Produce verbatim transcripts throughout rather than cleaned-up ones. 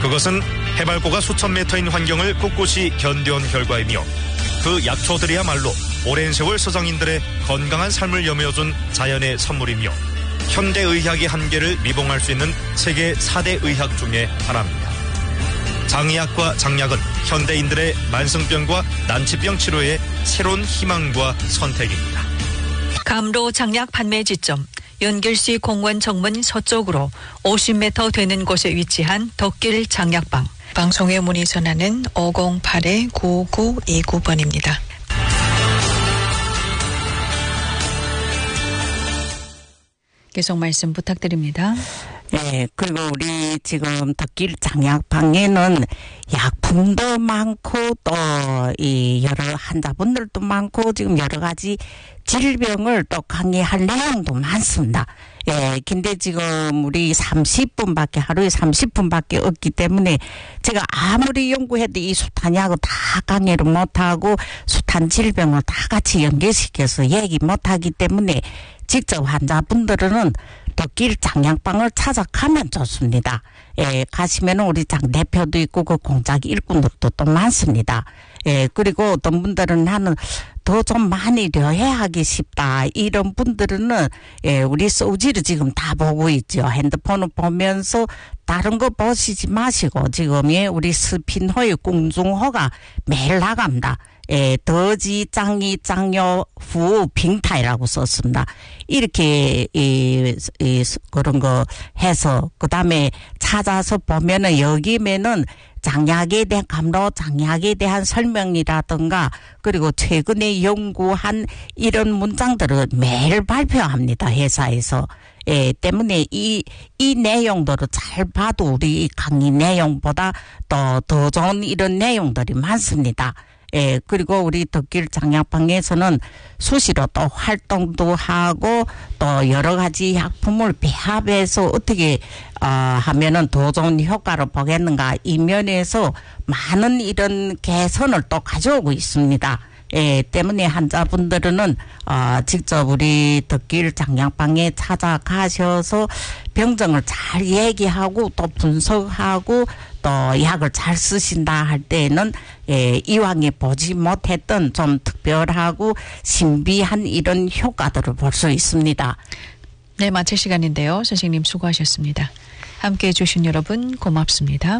그것은 해발고가 수천 미터인 환경을 꿋꿋이 견뎌온 결과이며 그 약초들이야말로 오랜 세월 서장인들의 건강한 삶을 여며준 자연의 선물이며 현대의학의 한계를 미봉할 수 있는 세계 사 대 의학 중에 하나입니다. 장의학과 장약은 현대인들의 만성병과 난치병 치료의 새로운 희망과 선택입니다. 감로 장약 판매 지점 연길시 공원 정문 서쪽으로 오십 미터 되는 곳에 위치한 덕길 장약방. 방송의 문의 전화는 오공팔 구구이구 번입니다. 계속 말씀 부탁드립니다. 네, 그리고 우리 지금 덕길 장약방에는 약품도 많고 또 이 여러 환자분들도 많고 지금 여러 가지 질병을 또 강의할 내용도 많습니다. 예, 근데 지금 우리 삼십 분밖에 하루에 삼십 분밖에 없기 때문에 제가 아무리 연구해도 이 숱한약을 다 강의를 못하고 숱한 질병을 다 같이 연계시켜서 얘기 못하기 때문에 직접 환자분들은 덕길 장약방을 찾아가면 좋습니다. 예, 가시면 우리 장 대표도 있고 그 공장 일꾼들도 또 많습니다. 예, 그리고 어떤 분들은 나는 더 좀 많이 려해하기 쉽다. 이런 분들은 예, 우리 소지를 지금 다 보고 있죠. 핸드폰을 보면서 다른 거 보시지 마시고 지금 예, 우리 스핀호의 공중호가 매일 나갑니다. 예, 더지 짱이 짱요 후 빙타이라고 썼습니다. 이렇게 이, 이 그런 거 해서 그다음에 찾아서 보면은 여기면은 장약에 대한 감로 장약에 대한 설명이라든가 그리고 최근에 연구한 이런 문장들을 매일 발표합니다. 회사에서. 예, 때문에 이, 이 내용들을 잘 봐도 우리 강의 내용보다 더, 더 좋은 이런 내용들이 많습니다. 예, 그리고 우리 덕길 장약방에서는 수시로 또 활동도 하고 또 여러 가지 약품을 배합해서 어떻게 어, 하면은 더 좋은 효과를 보겠는가 이 면에서 많은 이런 개선을 또 가져오고 있습니다. 예, 때문에 환자분들은 어, 직접 우리 덕길 장약방에 찾아가셔서 병정을 잘 얘기하고 또 분석하고 또 약을 잘 쓰신다 할 때에는 예, 이왕에 보지 못했던 좀 특별하고 신비한 이런 효과들을 볼 수 있습니다. 네, 마칠 시간인데요. 선생님 수고하셨습니다. 함께해 주신 여러분 고맙습니다.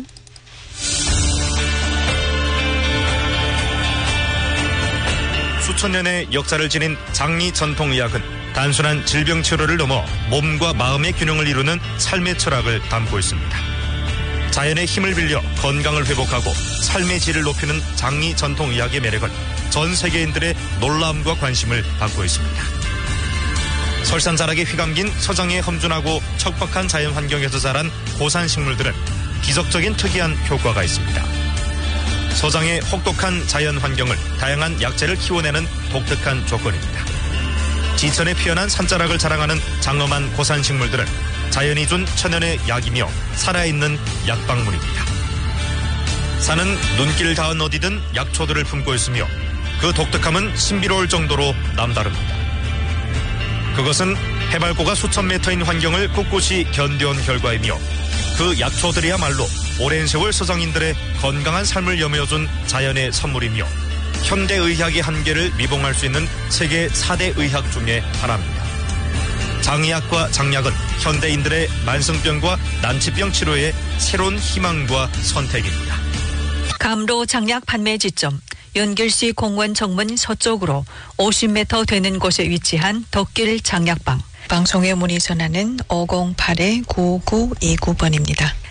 수천 년의 역사를 지닌 장리 전통의학은 단순한 질병 치료를 넘어 몸과 마음의 균형을 이루는 삶의 철학을 담고 있습니다. 자연의 힘을 빌려 건강을 회복하고 삶의 질을 높이는 장리 전통의학의 매력은 전 세계인들의 놀라움과 관심을 받고 있습니다. 설산자락에 휘감긴 서장의 험준하고 척박한 자연 환경에서 자란 고산 식물들은 기적적인 특이한 효과가 있습니다. 서장의 혹독한 자연 환경을 다양한 약재를 키워내는 독특한 조건입니다. 지천에 피어난 산자락을 자랑하는 장엄한 고산 식물들은 자연이 준 천연의 약이며 살아있는 약방문입니다. 산은 눈길 닿은 어디든 약초들을 품고 있으며 그 독특함은 신비로울 정도로 남다릅니다. 그것은 해발고가 수천 미터인 환경을 꿋꿋이 견뎌온 결과이며 그 약초들이야말로 오랜 세월 서장인들의 건강한 삶을 여며준 자연의 선물이며 현대의학의 한계를 미봉할 수 있는 세계 사 대 의학 중에 하나입니다. 장의학과 장약은 현대인들의 만성병과 난치병 치료의 새로운 희망과 선택입니다. 감로 장약 판매 지점 연길시 공원 정문 서쪽으로 오십 미터 되는 곳에 위치한 덕길 장약방. 방송의 문의 전화는 오공팔 구구이구 번입니다.